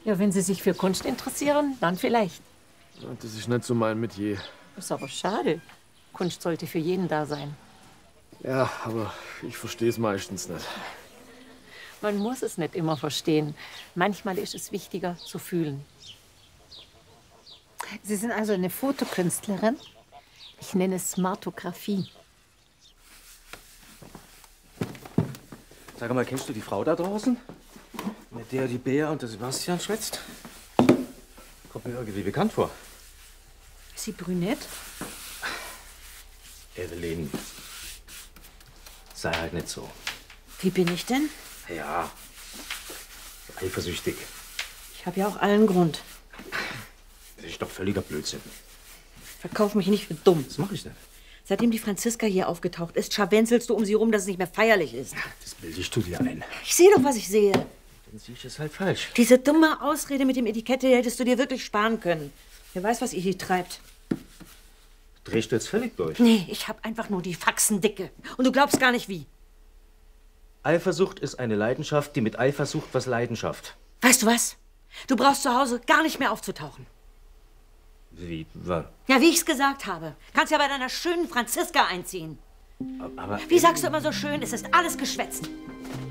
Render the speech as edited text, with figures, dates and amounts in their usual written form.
Ja, wenn Sie sich für Kunst interessieren, dann vielleicht. Ja, das ist nicht so mein Metier. Ist aber schade. Kunst sollte für jeden da sein. Ja, aber ich verstehe es meistens nicht. Man muss es nicht immer verstehen. Manchmal ist es wichtiger zu fühlen. Sie sind also eine Fotokünstlerin? Ich nenne es Smartographie. Sag mal, kennst du die Frau da draußen? Mit der die Bea und der Sebastian schwätzt? Kommt mir irgendwie bekannt vor. Ist sie brünett? Evelyn, sei halt nicht so. Wie bin ich denn? Ja, eifersüchtig. Ich habe ja auch allen Grund. Das ist doch völliger Blödsinn. Verkauf mich nicht für dumm. Das mache ich nicht. Seitdem die Franziska hier aufgetaucht ist, scharwenzelst du um sie rum, dass es nicht mehr feierlich ist. Das bildest du dir ein. Ich sehe doch, was ich sehe. Dann siehst du es halt falsch. Diese dumme Ausrede mit dem Etikette die hättest du dir wirklich sparen können. Wer weiß, was ihr hier treibt. Drehst du jetzt völlig durch? Nee, ich habe einfach nur die Faxen dicke. Und du glaubst gar nicht wie. Eifersucht ist eine Leidenschaft, die mit Eifersucht was Leidenschaft. Weißt du was? Du brauchst zu Hause gar nicht mehr aufzutauchen. Wie? Was? Ja, wie ich's gesagt habe. Kannst ja bei deiner schönen Franziska einziehen. Aber Wie sagst du immer so schön, es ist alles geschwätzt.